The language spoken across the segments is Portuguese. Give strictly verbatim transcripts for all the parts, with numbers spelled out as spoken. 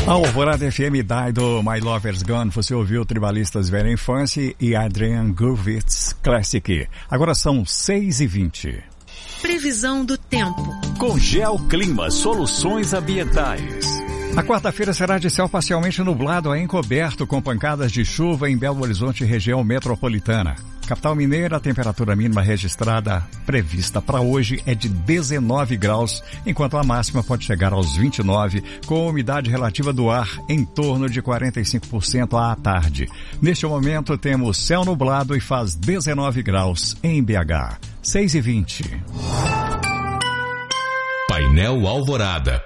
Alvorada F M, Dido, My Lover's Gone. Você ouviu Tribalistas Velha Infância e Adrian Gurvitz Classic. Agora são seis e vinte. Previsão do tempo. Com Geoclima Soluções Ambientais. A quarta-feira será de céu parcialmente nublado a encoberto, com pancadas de chuva em Belo Horizonte e região metropolitana. Capital Mineira, a temperatura mínima registrada prevista para hoje é de dezenove graus, enquanto a máxima pode chegar aos vinte e nove, com umidade relativa do ar em torno de quarenta e cinco por cento à tarde. Neste momento temos céu nublado e faz dezenove graus em B H. seis e vinte. Painel Alvorada.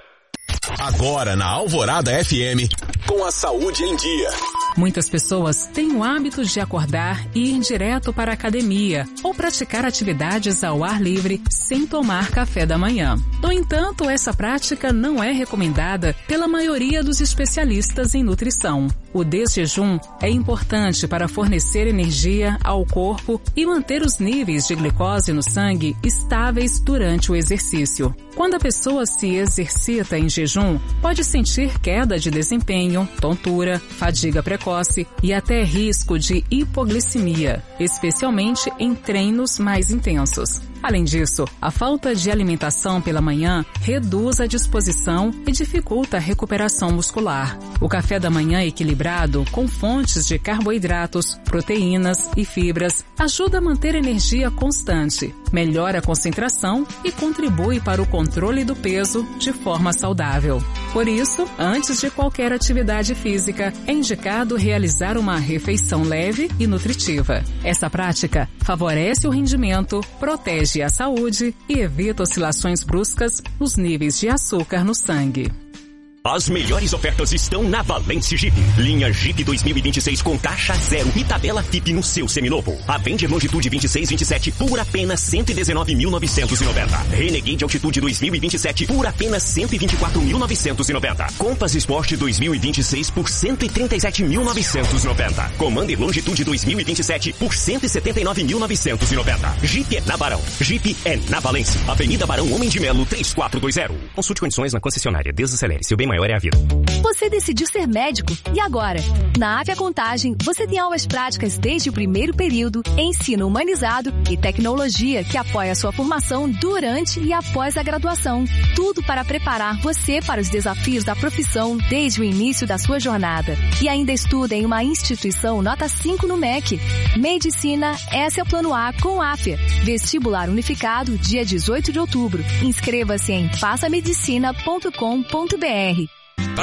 Agora na Alvorada F M, com a saúde em dia. Muitas pessoas têm o hábito de acordar e ir direto para a academia ou praticar atividades ao ar livre sem tomar café da manhã. No entanto, essa prática não é recomendada pela maioria dos especialistas em nutrição. O desjejum é importante para fornecer energia ao corpo e manter os níveis de glicose no sangue estáveis durante o exercício. Quando a pessoa se exercita em jejum, pode sentir queda de desempenho, tontura, fadiga precoce e até risco de hipoglicemia, especialmente em treinos mais intensos. Além disso, a falta de alimentação pela manhã reduz a disposição e dificulta a recuperação muscular. O café da manhã equilibrado, com fontes de carboidratos, proteínas e fibras, ajuda a manter energia constante, melhora a concentração e contribui para o controle do peso de forma saudável. Por isso, antes de qualquer atividade física, é indicado realizar uma refeição leve e nutritiva. Essa prática favorece o rendimento, protege a saúde e evita oscilações bruscas nos níveis de açúcar no sangue. As melhores ofertas estão na Valence Jeep. Linha Jeep dois mil e vinte e seis com taxa zero e tabela F I P no seu seminovo. Avenger Longitude vinte e seis vinte e sete por apenas cento e dezenove mil novecentos e noventa. Renegade Altitude dois mil e vinte e sete por apenas cento e vinte e quatro mil novecentos e noventa. Compass Sport dois mil e vinte e seis por cento e trinta e sete mil novecentos e noventa. Commander Longitude dois mil e vinte e sete por cento e setenta e nove mil novecentos e noventa. Jeep é na Barão. Jeep é na Valence. Avenida Barão Homem de Melo três quatro dois zero. Consulte condições na concessionária. Desacelere, seu bem maior é a vida. Você decidiu ser médico e agora? Na Afia Contagem, você tem aulas práticas desde o primeiro período, ensino humanizado e tecnologia que apoia a sua formação durante e após a graduação. Tudo para preparar você para os desafios da profissão desde o início da sua jornada. E ainda estuda em uma instituição nota cinco no M E C. Medicina, esse é o plano A com Afia. Vestibular unificado, dia dezoito de outubro. Inscreva-se em faça medicina ponto com ponto br.